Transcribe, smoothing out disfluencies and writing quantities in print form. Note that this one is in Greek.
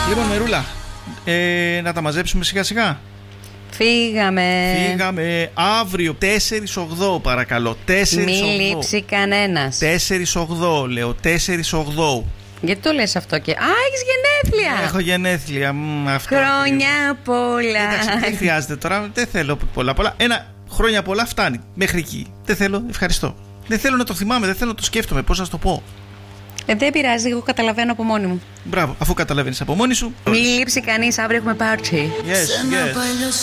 Λοιπόν, Μερούλα, να τα μαζέψουμε σιγά σιγά. Φύγαμε. Αύριο 4/8 παρακαλώ. 4/8. Μη λείψει κανένας. 4/8 λέω. 4/8. Γιατί το λες αυτό και... έχεις γενέθλια. Έχω γενέθλια. Χρόνια πολλά. Εντάξει, δεν χρειάζεται τώρα. Δεν θέλω πολλά. Ένα χρόνια πολλά φτάνει. Μέχρι εκεί. Δεν θέλω. Ευχαριστώ. Δεν θέλω να το θυμάμαι. Δεν θέλω να το σκέφτομαι. Πώς να σου το πω. Δεν πειράζει. Εγώ καταλαβαίνω από μόνη μου. Μπράβο. Αφού καταλαβαίνεις από μόνη σου. Μη λείψει κανείς. Αύριο έχουμε πάρτι. Yes.